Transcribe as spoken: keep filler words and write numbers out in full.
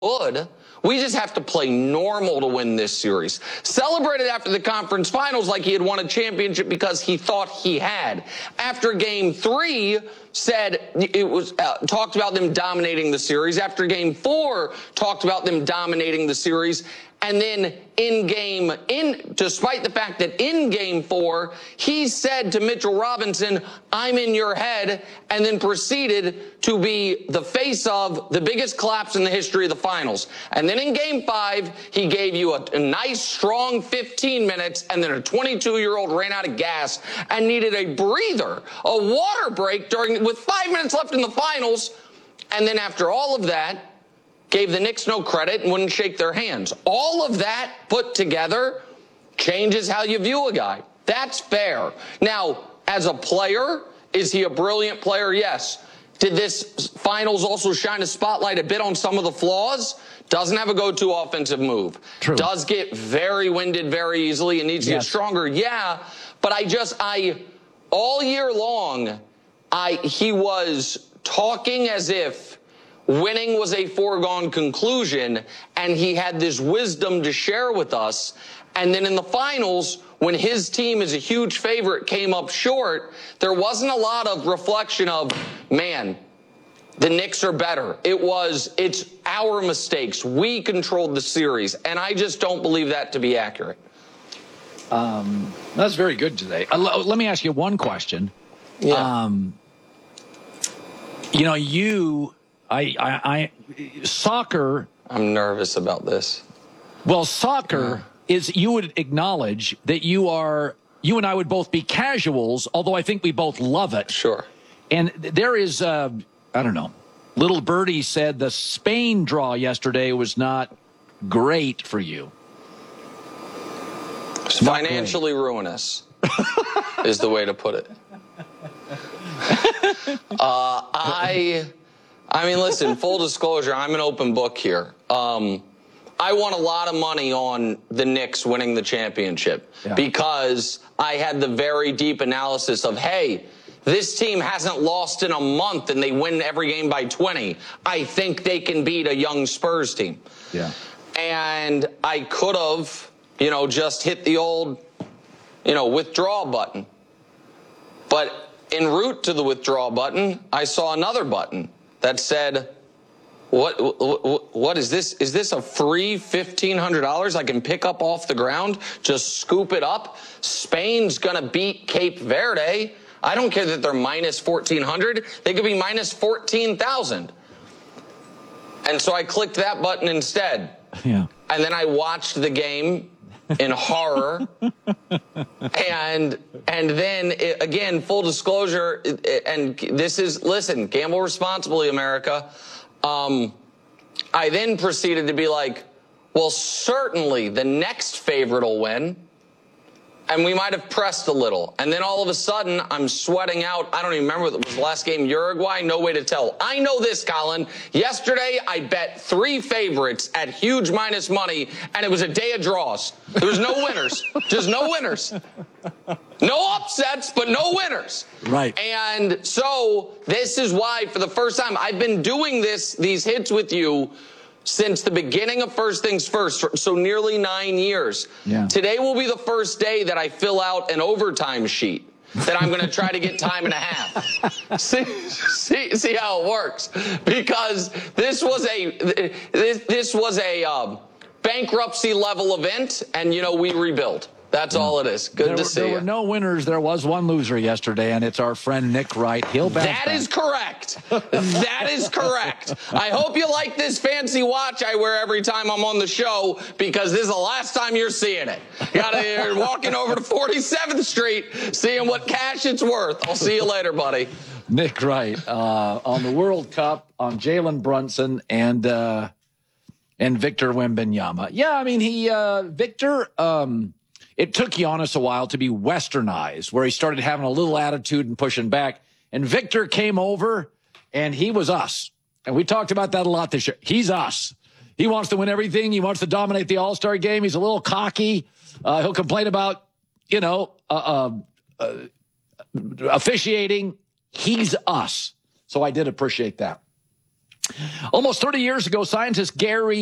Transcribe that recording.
good. We just have to play normal to win this series. Celebrated after the conference finals like he had won a championship because he thought he had. After game three, said it was uh, talked about them dominating the series. After game four, talked about them dominating the series. And then in game, in despite the fact that in game four, he said to Mitchell Robinson, I'm in your head, and then proceeded to be the face of the biggest collapse in the history of the finals. And then in game five, he gave you a, a nice, strong fifteen minutes, and then a twenty-two-year-old ran out of gas and needed a breather, a water break during with five minutes left in the finals. And then after all of that, gave the Knicks no credit and wouldn't shake their hands. All of that put together changes how you view a guy. That's fair. Now, as a player, is he a brilliant player? Yes. Did this finals also shine a spotlight a bit on some of the flaws? Doesn't have a go-to offensive move. True. Does get very winded very easily and needs to yes. get stronger. Yeah, but I just, I, all year long, I, he was talking as if winning was a foregone conclusion, and he had this wisdom to share with us. And then in the finals, when his team is a huge favorite came up short, there wasn't a lot of reflection of, man, the Knicks are better. It was, it's our mistakes. We controlled the series. And I just don't believe that to be accurate. Um, that's very good today. Uh, l- let me ask you one question. Yeah. Um, you know, you... I, I, I, soccer. I'm nervous about this. Well, soccer yeah. is, you would acknowledge that you are, you and I would both be casuals, although I think we both love it. Sure. And there is, uh, I don't know, little birdie said the Spain draw yesterday was not great for you. It's financially great. Ruinous is the way to put it. Uh, I... I mean, listen, full disclosure, I'm an open book here. Um, I won a lot of money on the Knicks winning the championship yeah. because I had the very deep analysis of, hey, this team hasn't lost in a month and they win every game by twenty. I think they can beat a young Spurs team. Yeah. And I could have, you know, just hit the old, you know, withdraw button. But en route to the withdraw button, I saw another button that said, what, what, what is this? Is this a free fifteen hundred dollars I can pick up off the ground? Just scoop it up? Spain's going to beat Cape Verde. I don't care that they're minus fourteen hundred. They could be minus fourteen thousand. And so I clicked that button instead. Yeah. And then I watched the game in horror. and and then, it, again, full disclosure, it, it, and this is, listen, gamble responsibly, America. Um, I then proceeded to be like, well, certainly the next favorite will win. And we might have pressed a little. And then all of a sudden, I'm sweating out. I don't even remember. It was the last game, Uruguay. No way to tell. I know this, Colin. Yesterday, I bet three favorites at huge minus money, and it was a day of draws. There was no winners. Just no winners. No upsets, but no winners. Right. And so this is why, for the first time, I've been doing this, these hits with you since the beginning of First Things First, so nearly nine years. Yeah. Today will be the first day that I fill out an overtime sheet that I'm going to try to get time and a half. see, see, see how it works. Because this was a this, this was a um, bankruptcy level event, and you know we rebuild. That's all it is. Good there to were, see there you. There were no winners. There was one loser yesterday, and it's our friend Nick Wright. He'll bounce That back. is correct. That is correct. I hope you like this fancy watch I wear every time I'm on the show, because this is the last time you're seeing it. Got you're walking over to forty-seventh Street, seeing what cash it's worth. I'll see you later, buddy. Nick Wright uh, on the World Cup, on Jalen Brunson, and uh, and Victor Wembanyama. Yeah, I mean, he uh, Victor. Um, It took Giannis a while to be westernized, where he started having a little attitude and pushing back. And Victor came over, and he was us. And we talked about that a lot this year. He's us. He wants to win everything. He wants to dominate the All-Star game. He's a little cocky. Uh, he'll complain about, you know, uh, uh, uh, officiating. He's us. So I did appreciate that. Almost thirty years ago, scientist Gary